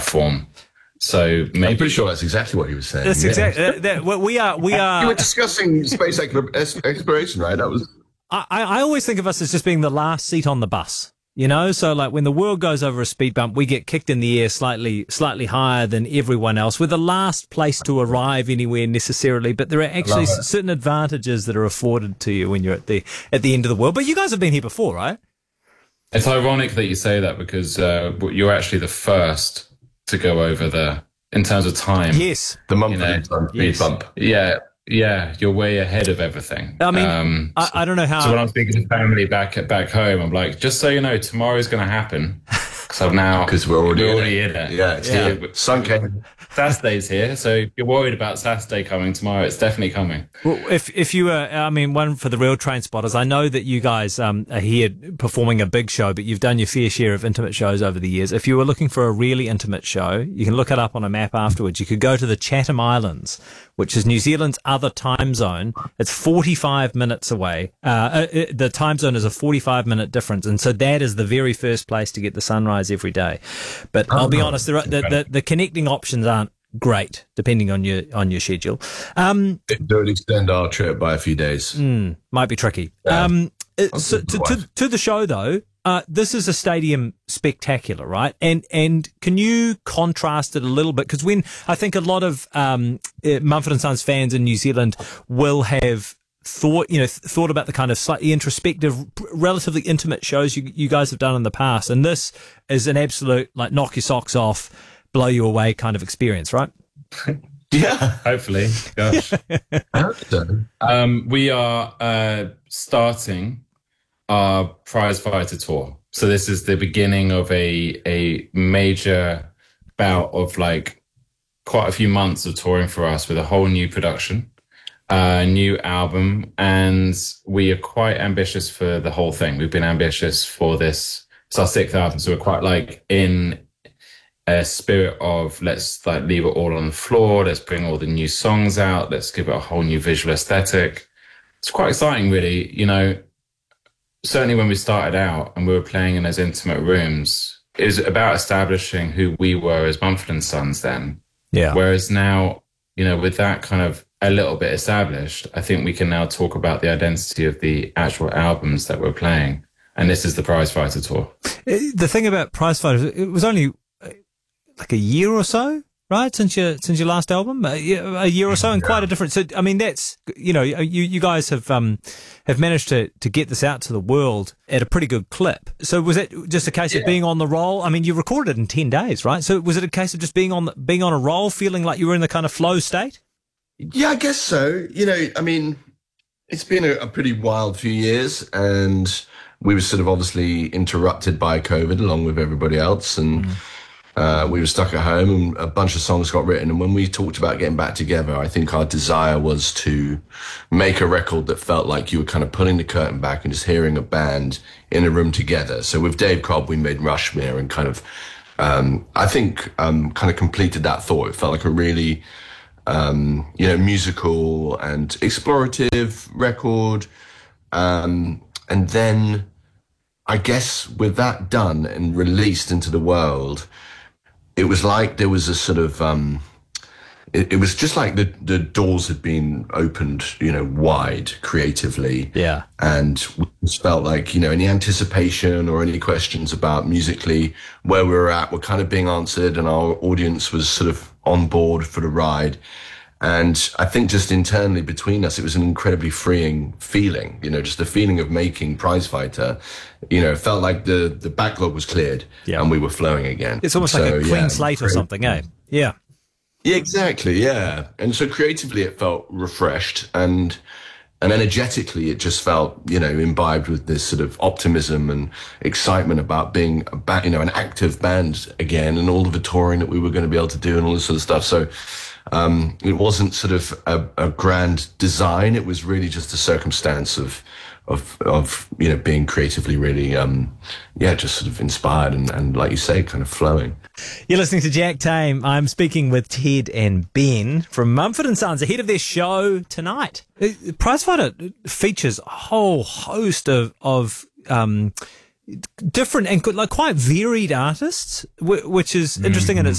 life form. So maybe, I'm pretty sure that's exactly what he was saying. That's exactly. We are. You were discussing space exploration, right? That was. I always think of us as just being the last seat on the bus. You know, so like when the world goes over a speed bump, we get kicked in the air slightly higher than everyone else. We're the last place to arrive anywhere necessarily, but there are actually certain advantages that are afforded to you when you're at the end of the world. But you guys have been here before, right? It's ironic that you say that because you're actually the first to go over there in terms of time. Yes, the Mumford speed bump. Yeah, you're way ahead of everything. I mean, I don't know how. So when I'm speaking to family back home, I'm like, just so you know, tomorrow's going to happen. So now, because we're already in it. Yeah, it's here. Sun came. Saturday's here, so if you're worried about Saturday coming tomorrow, it's definitely coming. Well, if you were, I mean, one for the real train spotters, I know that you guys are here performing a big show, but you've done your fair share of intimate shows over the years. If you were looking for a really intimate show, you can look it up on a map afterwards. You could go to the Chatham Islands, which is New Zealand's other time zone. It's 45 minutes away. The time zone is a 45-minute difference, and so that is the very first place to get the sunrise every day. But I'll be honest, the connecting options aren't great depending on your schedule. It would extend our trip by a few days. Might be tricky. Yeah. So to the show though, this is a stadium spectacular, right? And can you contrast it a little bit? Because when I think a lot of Mumford and Sons fans in New Zealand will have thought about the kind of slightly introspective, relatively intimate shows you guys have done in the past, and this is an absolute like knock your socks off, blow you away kind of experience, right? Yeah, hopefully. Gosh, I hope so. We are starting our Prize Fighter tour. So this is the beginning of a major bout of like quite a few months of touring for us with a whole new production, new album, and we are quite ambitious for the whole thing. We've been ambitious for this. It's our 6th album, so we're quite like in a spirit of let's like leave it all on the floor. Let's bring all the new songs out. Let's give it a whole new visual aesthetic. It's quite exciting, really. You know, certainly when we started out and we were playing in those intimate rooms, it was about establishing who we were as Mumford & Sons then. Yeah. Whereas now, you know, with that kind of a little bit established, I think we can now talk about the identity of the actual albums that we're playing. And this is the Prize Fighter tour. The thing about Prize Fighter, it was only like a year or so, right? Since your last album, a year or so, and quite a different. So, I mean, that's, you know, you guys have managed to get this out to the world at a pretty good clip. So was it just a case of being on the roll? I mean, you recorded it in 10 days, right? So was it a case of just being on a roll, feeling like you were in the kind of flow state? Yeah, I guess so. You know, I mean, it's been a pretty wild few years, and we were sort of obviously interrupted by COVID along with everybody else, and we were stuck at home, and a bunch of songs got written. And when we talked about getting back together, I think our desire was to make a record that felt like you were kind of pulling the curtain back and just hearing a band in a room together. So with Dave Cobb, we made Rushmere and kind of, I think, kind of completed that thought. It felt like a really, you know, musical and explorative record. And then I guess with that done and released into the world, it was like there was a sort of, it was just like the doors had been opened, you know, wide creatively. Yeah. And we just felt like, you know, any anticipation or any questions about musically where we were at were kind of being answered, and our audience was sort of on board for the ride. And I think just internally between us, it was an incredibly freeing feeling, you know, just the feeling of making Prize Fighter. You know, it felt like the backlog was cleared and we were flowing again. It's almost like a clean slate or something, eh? Yeah. Yeah, exactly. Yeah. And so creatively it felt refreshed, and energetically it just felt, you know, imbibed with this sort of optimism and excitement about being you know, an active band again, and all of the touring that we were going to be able to do and all this sort of stuff. So, it wasn't sort of a grand design. It was really just a circumstance of, you know, being creatively really, just sort of inspired and like you say, kind of flowing. You're listening to Jack Tame. I'm speaking with Ted and Ben from Mumford & Sons ahead of their show tonight. Prize Fighter features a whole host of different and like quite varied artists, which is interesting in